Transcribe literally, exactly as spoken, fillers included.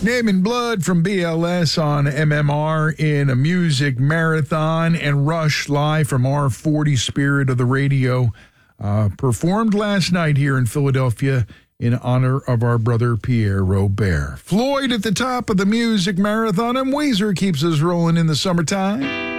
Name and Blood from B L S on M M R in a music marathon, and Rush live from R forty Spirit of the Radio uh, performed last night here in Philadelphia in honor of our brother Pierre Robert. Floyd at the top of the music marathon, and Weezer keeps us rolling in the summertime.